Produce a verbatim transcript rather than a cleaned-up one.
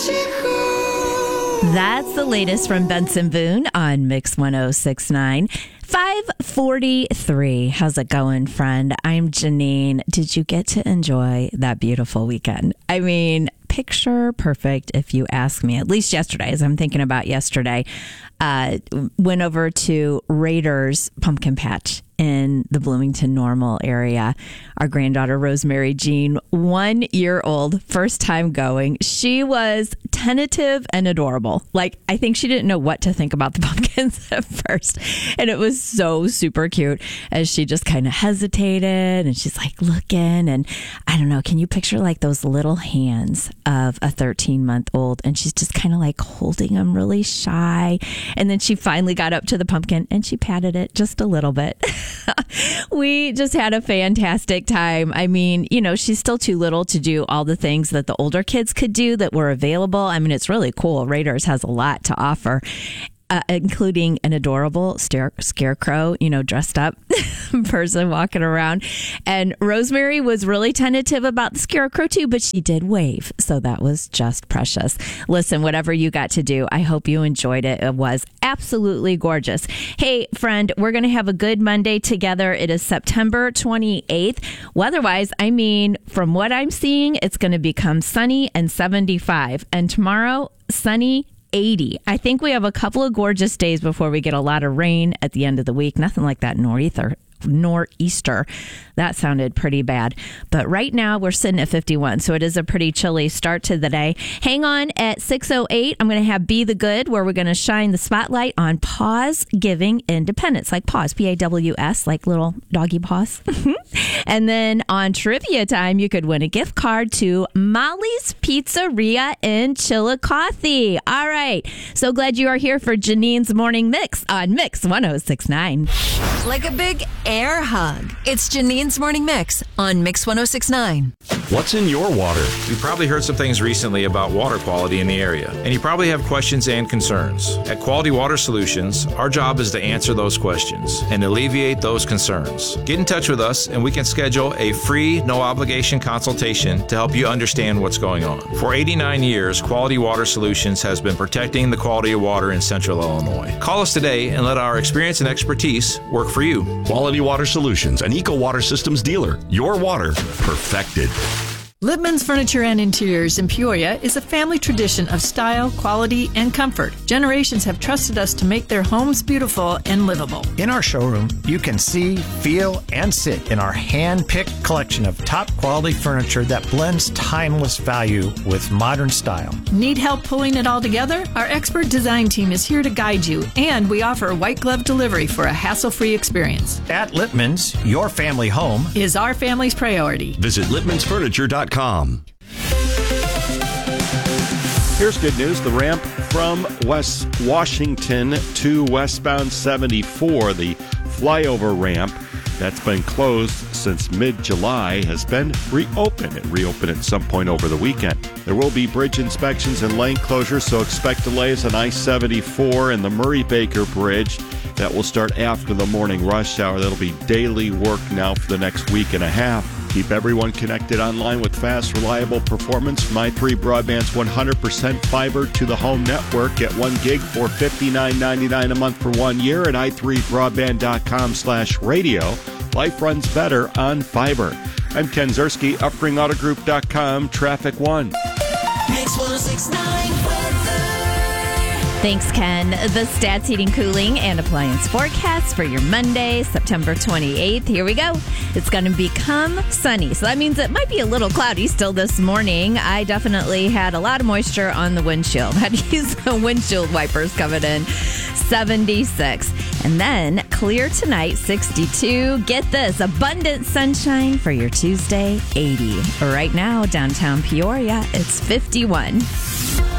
That's the latest from Benson Boone on Mix ten sixty-nine. five forty-three. How's it going, friend? I'm Janine. Did you get to enjoy that beautiful weekend? I mean, picture perfect if you ask me, at least yesterday, as I'm thinking about yesterday. Uh, went over to Raiders Pumpkin Patch in the Bloomington Normal area. Our granddaughter, Rosemary Jean, one year old, first time going. She was tentative and adorable. Like, I think she didn't know what to think about the pumpkins at first. And it was so super cute as she just kind of hesitated and she's like looking. And I don't know, can you picture like those little hands of a thirteen month old? And she's just kind of like holding them really shy. And then she finally got up to the pumpkin and she patted it just a little bit. We just had a fantastic time. I mean, you know, she's still too little to do all the things that the older kids could do that were available. I mean, it's really cool. Raiders has a lot to offer. Uh, including an adorable scare- scarecrow, you know, dressed up person walking around. And Rosemary was really tentative about the scarecrow too, but she did wave. So that was just precious. Listen, whatever you got to do, I hope you enjoyed it. It was absolutely gorgeous. Hey, friend, we're going to have a good Monday together. It is September twenty-eighth. Weather-wise, I mean, from what I'm seeing, it's going to become sunny and seventy-five. And tomorrow, sunny eighty. I think we have a couple of gorgeous days before we get a lot of rain at the end of the week. Nothing like that nor'easter. Nor'easter. That sounded pretty bad. But right now we're sitting at fifty-one. So it is a pretty chilly start to the day. Hang on at six oh eight. I'm going to have Be the Good, where we're going to shine the spotlight on Paws Giving Independence. Like paws, P A W S, like little doggy paws. And then on Trivia Time, you could win a gift card to Molly's Pizzeria in Chillicothe. All right. So glad you are here for Janine's Morning Mix on Mix ten sixty-nine. Like a big air hug. It's Janine's Morning Mix on Mix ten sixty-nine. What's in your water? You probably heard some things recently about water quality in the area, and you probably have questions and concerns. At Quality Water Solutions, our job is to answer those questions and alleviate those concerns. Get in touch with us, and we can schedule a free, no-obligation consultation to help you understand what's going on. For eighty-nine years, Quality Water Solutions has been protecting the quality of water in Central Illinois. Call us today and let our experience and expertise work for you. Quality Water Solutions, an Eco Water Systems dealer. Your water perfected. Lippman's Furniture and Interiors in Peoria is a family tradition of style, quality, and comfort. Generations have trusted us to make their homes beautiful and livable. In our showroom, you can see, feel, and sit in our hand-picked collection of top-quality furniture that blends timeless value with modern style. Need help pulling it all together? Our expert design team is here to guide you, and we offer white glove delivery for a hassle-free experience. At Lippman's, your family home is our family's priority. Visit Lippmans Furniture dot com. Here's good news. The ramp from West Washington to westbound seventy-four, the flyover ramp that's been closed since mid-July, has been reopened. It reopened at some point over the weekend. There will be bridge inspections and lane closures, so expect delays on I seventy-four and the Murray-Baker Bridge. That will start after the morning rush hour. That'll be daily work now for the next week and a half. Keep everyone connected online with fast, reliable performance from i three Broadband's one hundred percent fiber to the home network. Get one gig for fifty-nine ninety-nine a month for one year at i three broadband dot com slash radio. Life runs better on fiber. I'm Ken Zerski, upring auto group dot com, Traffic One. Mix ten sixty-nine. Thanks, Ken. The Stats Heating, Cooling, and Appliance forecast for your Monday, September twenty-eighth. Here we go. It's going to become sunny. So that means it might be a little cloudy still this morning. I definitely had a lot of moisture on the windshield. Had to use the windshield wipers coming in. seventy-six. And then clear tonight, sixty-two. Get this, abundant sunshine for your Tuesday, eighty. Right now, downtown Peoria, it's fifty-one.